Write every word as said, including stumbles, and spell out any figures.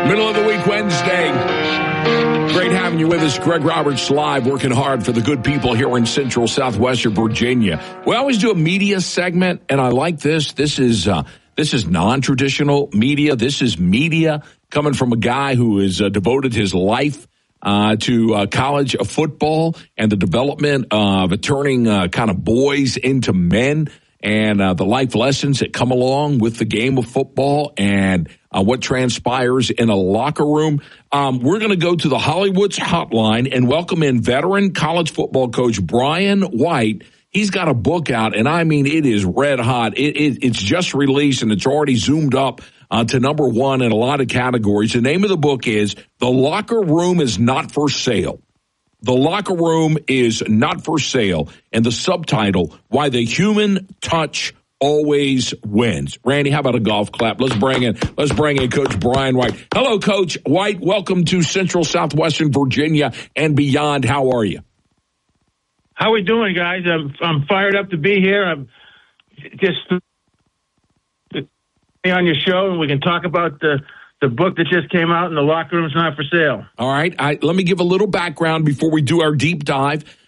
Middle of the week, Wednesday. Great having you with us. Greg Roberts live, working hard for the good people here in central southwestern Virginia. We always do a media segment, and I like this. This is uh, this is non-traditional media. This is media coming from a guy who has uh, devoted his life uh, to uh, college football and the development of uh, turning uh, kind of boys into men, and uh, the life lessons that come along with the game of football and uh, what transpires in a locker room. Um, we're going to go to the Hollywood's hotline and welcome in veteran college football coach Brian White. He's got a book out, and I mean, it is red hot. It, it, it's just released, and it's already zoomed up uh, to number one in a lot of categories. The name of the book is The Locker Room is Not for Sale. The Locker Room is Not for Sale, and the subtitle, Why the Human Touch Always Wins. Randy, how about a golf clap? Let's bring in, let's bring in Coach Brian White. Hello, Coach White. Welcome to Central Southwestern Virginia and beyond. How are you? How we doing, guys? I'm, I'm fired up to be here. I'm just on your show, and we can talk about the the book that just came out, and The Locker Room's Not for Sale. All right. I, let me give a little background before we do our deep dive.